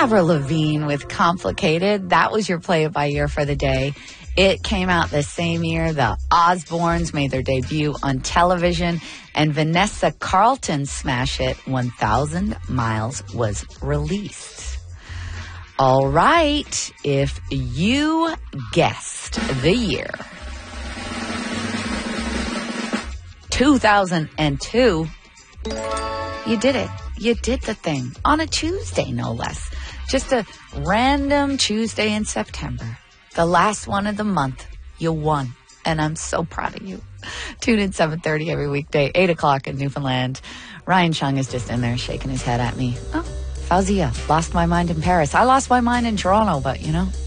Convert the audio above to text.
Avril Lavigne with Complicated. That was your play it by ear for the day. It came out the same year the Osbournes made their debut on television, and Vanessa Carlton's smash hit 1,000 Miles was released. All right, if you guessed the year 2002, you did it. You did the thing on a Tuesday, no less. Just a random Tuesday in September. The last one of the month. You won. And I'm so proud of you. Tune in 7:30 every weekday, 8 o'clock in Newfoundland. Ryan Chung is just in there shaking his head at me. Oh, Fauzia, lost my mind in Paris. I lost my mind in Toronto, but you know,